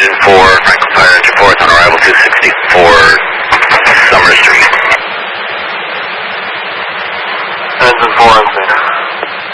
engine 4, Franklin Fire Engine 4, it's on arrival 264 Summer Street. Engine 4 is clear.